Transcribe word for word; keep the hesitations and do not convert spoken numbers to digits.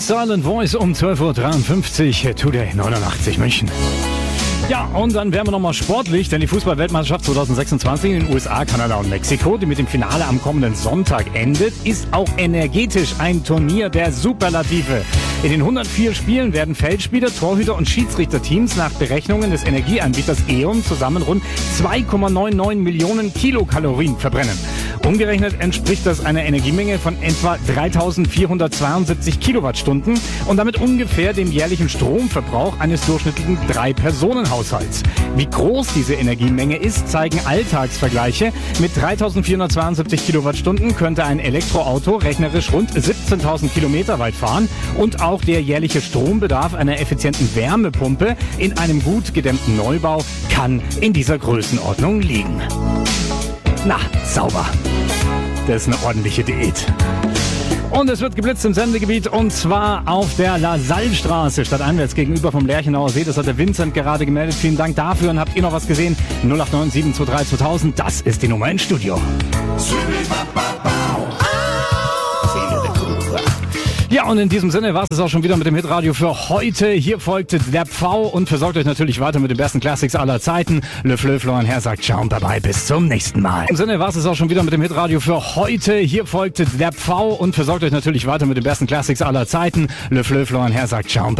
Silent Voice um zwölf Uhr dreiundfünfzig, Today neunundachtzig München. Ja, und dann werden wir nochmal sportlich, denn die Fußball-Weltmeisterschaft zwanzig sechsundzwanzig in den U S A, Kanada und Mexiko, die mit dem Finale am kommenden Sonntag endet, ist auch energetisch ein Turnier der Superlative. In den hundertvier Spielen werden Feldspieler, Torhüter und Schiedsrichterteams nach Berechnungen des Energieanbieters E O N zusammen rund zwei Komma neunundneunzig Millionen Kilokalorien verbrennen. Umgerechnet entspricht das einer Energiemenge von etwa dreitausendvierhundertzweiundsiebzig Kilowattstunden und damit ungefähr dem jährlichen Stromverbrauch eines durchschnittlichen Drei-Personen-Haushalts. Wie groß diese Energiemenge ist, zeigen Alltagsvergleiche. Mit dreitausendvierhundertzweiundsiebzig Kilowattstunden könnte ein Elektroauto rechnerisch rund siebzehntausend Kilometer weit fahren und auch der jährliche Strombedarf einer effizienten Wärmepumpe in einem gut gedämmten Neubau kann in dieser Größenordnung liegen. Na, sauber. Das ist eine ordentliche Diät. Und es wird geblitzt im Sendegebiet und zwar auf der Lasallstraße stadteinwärts gegenüber vom Lerchenauer See. Das hat der Vincent gerade gemeldet. Vielen Dank dafür. Und habt ihr noch was gesehen? null acht neun sieben zwei drei zweitausend. Das ist die Nummer ins Studio. Ja, und in diesem Sinne war es auch schon wieder mit dem Hitradio für heute. Hier folgt der Pfau und versorgt euch natürlich weiter mit den besten Classics aller Zeiten. Le Fleu, Florian Herr sagt ciao und bye bis zum nächsten Mal. Im Sinne war es auch schon wieder mit dem Hitradio für heute. Hier folgt der Pfau und versorgt euch natürlich weiter mit den besten Classics aller Zeiten. Le Fleu, Florian Herr sagt ciao und